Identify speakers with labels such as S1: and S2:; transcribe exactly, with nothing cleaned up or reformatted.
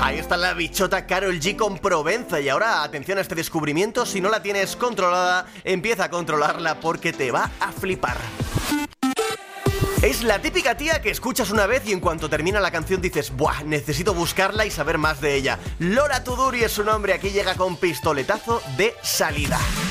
S1: Ahí está la bichota Karol G con Provenza. Y ahora, atención a este descubrimiento, si no la tienes controlada, empieza a controlarla porque te va a flipar. Es la típica tía que escuchas una vez y en cuanto termina la canción dices, ¡buah! Necesito buscarla y saber más de ella. Lola Tuduri es su nombre, aquí llega con pistoletazo de salida.